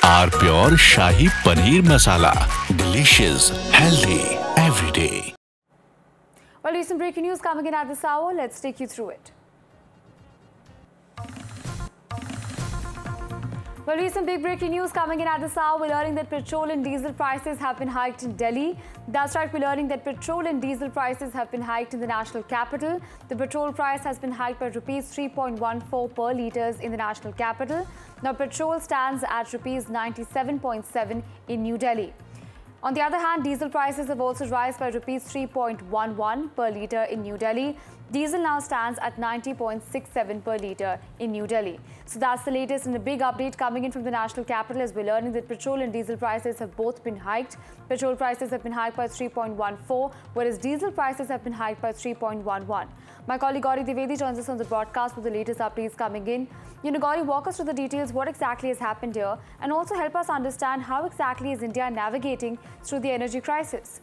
R Pure Shahi Paneer Masala. Delicious, healthy, every day. Well, recent breaking news coming in at this hour. Let's take you through it. Well, recent big breaking news coming in at this hour. We're learning that petrol and diesel prices have been hiked in Delhi. That's right, we're learning that petrol and diesel prices have been hiked in the national capital. The petrol price has been hiked by rupees 3.14 per litres in the national capital. Now, petrol stands at rupees 97.7 in New Delhi. On the other hand, diesel prices have also risen by rupees 3.11 per litre in New Delhi. Diesel now stands at 90.67 per litre in New Delhi. So that's the latest and a big update coming in from the national capital as we're learning that petrol and diesel prices have both been hiked. Petrol prices have been hiked by 3.14, whereas diesel prices have been hiked by 3.11. My colleague Gauri Divedi joins us on the broadcast with the latest updates coming in. Gauri, walk us through the details, what exactly has happened here, and also help us understand how exactly is India navigating through the energy crisis.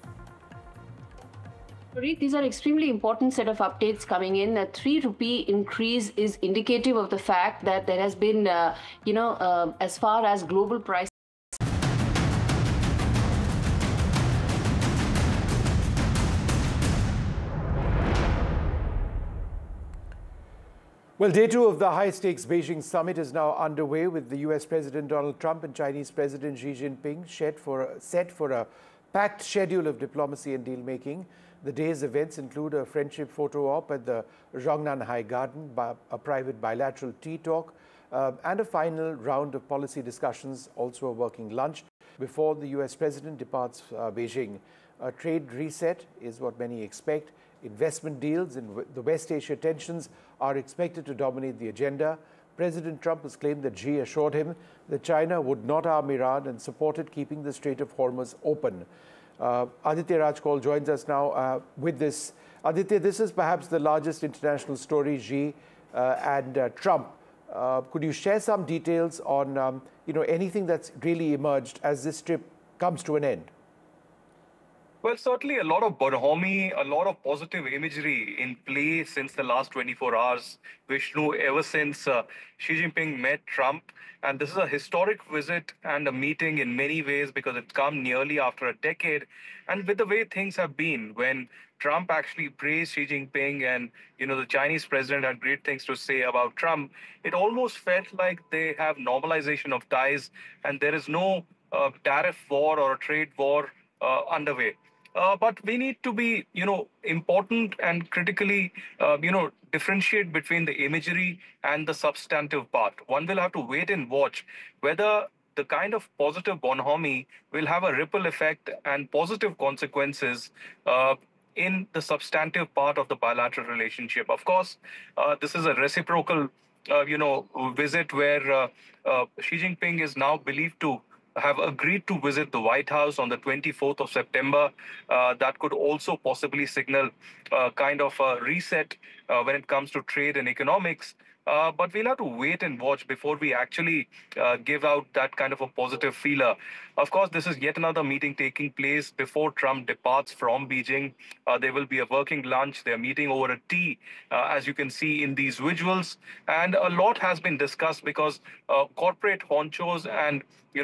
These are extremely important set of updates coming in. A 3 rupee increase is indicative of the fact that there has been, as far as global price. Well, day 2 of the high-stakes Beijing summit is now underway with the US President Donald Trump and Chinese President Xi Jinping set for a packed schedule of diplomacy and deal-making. The day's events include a friendship photo op at the Zhongnanhai Garden, a private bilateral tea talk, and a final round of policy discussions, also a working lunch, before the US President departs Beijing. A trade reset is what many expect. Investment deals in the West Asia tensions are expected to dominate the agenda. President Trump has claimed that Xi assured him that China would not harm Iran and supported keeping the Strait of Hormuz open. Aditya Rajkol joins us now with this. Aditya, this is perhaps the largest international story, Xi and Trump. Could you share some details on anything that's really emerged as this trip comes to an end? Well, certainly a lot of bonhomie, a lot of positive imagery in play since the last 24 hours, Vishnu, ever since Xi Jinping met Trump. And this is a historic visit and a meeting in many ways because it's come nearly after a decade. And with the way things have been, when Trump actually praised Xi Jinping and, the Chinese president had great things to say about Trump, it almost felt like they have normalization of ties and there is no tariff war or a trade war underway. But we need to be, important and critically, differentiate between the imagery and the substantive part. One will have to wait and watch whether the kind of positive bonhomie will have a ripple effect and positive consequences in the substantive part of the bilateral relationship. Of course, this is a reciprocal, visit where Xi Jinping is now believed to have agreed to visit the White House on the 24th of September. That could also possibly signal kind of a reset when it comes to trade and economics. But we'll have to wait and watch before we actually give out that kind of a positive feeler. Of course, this is yet another meeting taking place before Trump departs from Beijing. There will be a working lunch. They're meeting over a tea, as you can see in these visuals. And a lot has been discussed because corporate honchos and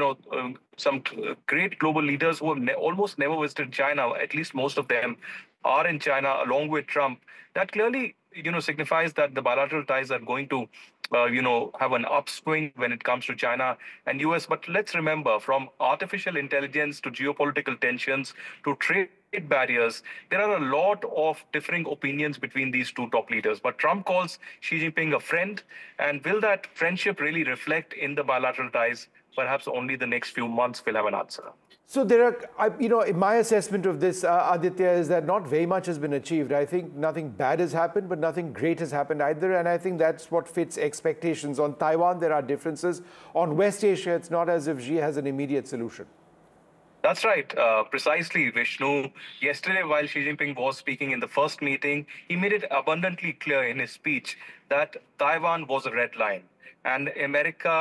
some great global leaders who have almost never visited China, at least most of them, are in China along with Trump. That clearly, signifies that the bilateral ties are going to, have an upswing when it comes to China and US. But let's remember, from artificial intelligence to geopolitical tensions to trade barriers, there are a lot of differing opinions between these two top leaders. But Trump calls Xi Jinping a friend. And will that friendship really reflect in the bilateral ties? Perhaps only the next few months will have an answer. So there are, in my assessment of this, Aditya, is that not very much has been achieved. I think nothing bad has happened, but nothing great has happened either. And I think that's what fits expectations. On Taiwan, there are differences. On West Asia, it's not as if Xi has an immediate solution. That's right. Precisely, Vishnu. Yesterday, while Xi Jinping was speaking in the first meeting, he made it abundantly clear in his speech that Taiwan was a red line. And America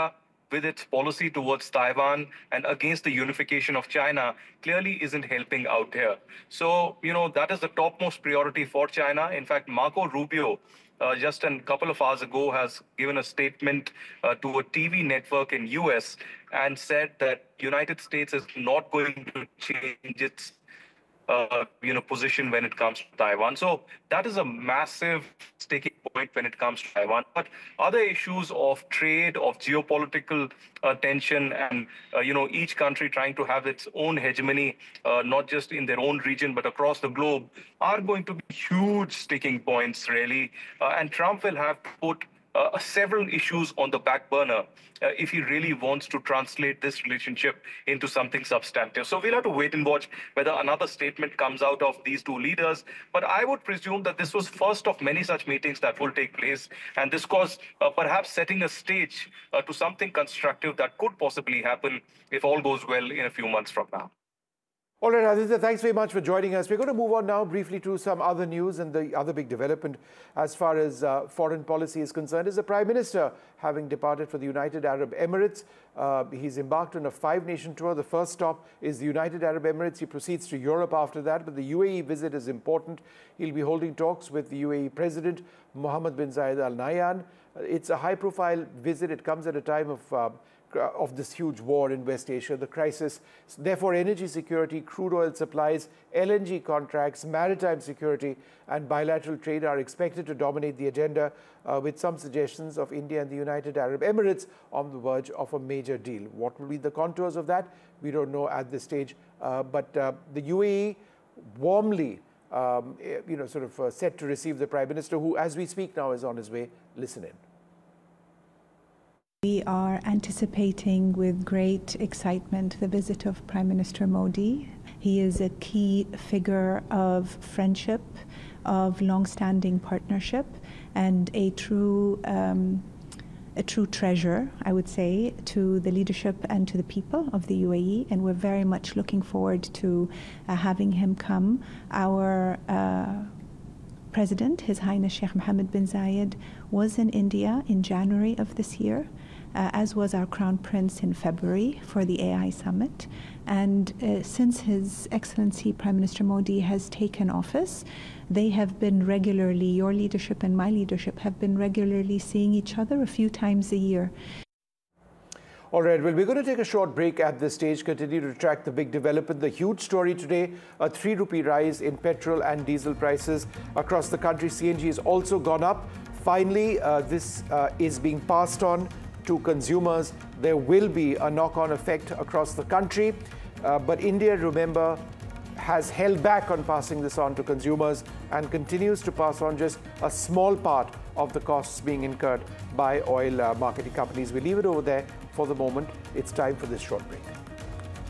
with its policy towards Taiwan and against the unification of China clearly isn't helping out here. So, that is the topmost priority for China. In fact, Marco Rubio, just a couple of hours ago, has given a statement to a TV network in US and said that United States is not going to change its position when it comes to Taiwan. So that is a massive sticking point when it comes to Taiwan. But other issues of trade, of geopolitical tension, and each country trying to have its own hegemony, not just in their own region but across the globe, are going to be huge sticking points, really. And Trump will have to put several issues on the back burner if he really wants to translate this relationship into something substantive. So we'll have to wait and watch whether another statement comes out of these two leaders. But I would presume that this was first of many such meetings that will take place. And this was perhaps setting a stage to something constructive that could possibly happen if all goes well in a few months from now. All right, Aditya, thanks very much for joining us. We're going to move on now briefly to some other news, and the other big development as far as foreign policy is concerned is the Prime Minister having departed for the United Arab Emirates. He's embarked on a 5-nation tour. The first stop is the United Arab Emirates. He proceeds to Europe after that, but the UAE visit is important. He'll be holding talks with the UAE President, Mohammed bin Zayed Al Nahyan. It's a high-profile visit. It comes at a time of this huge war in West Asia, the crisis. Therefore, energy security, crude oil supplies, LNG contracts, maritime security, and bilateral trade are expected to dominate the agenda, with some suggestions of India and the United Arab Emirates on the verge of a major deal. What will be the contours of that? We don't know at this stage. But the UAE warmly, set to receive the Prime Minister, who, as we speak now, is on his way. Listen in. We are anticipating with great excitement the visit of Prime Minister Modi. He is a key figure of friendship, of long-standing partnership, and a true treasure, I would say, to the leadership and to the people of the UAE. And we're very much looking forward to having him come. Our President, His Highness Sheikh Mohammed bin Zayed, was in India in January of this year, as was our Crown Prince in February for the AI Summit. And since His Excellency Prime Minister Modi has taken office, they have been regularly, your leadership and my leadership, have been regularly seeing each other a few times a year. All right, well, we're going to take a short break at this stage, continue to track the big development. The huge story today, a 3 rupee rise in petrol and diesel prices across the country. CNG has also gone up. Finally, this is being passed on to consumers. There will be a knock-on effect across the country. But India, remember, has held back on passing this on to consumers and continues to pass on just a small part of the costs being incurred by oil marketing companies. We leave it over there for the moment. It's time for this short break.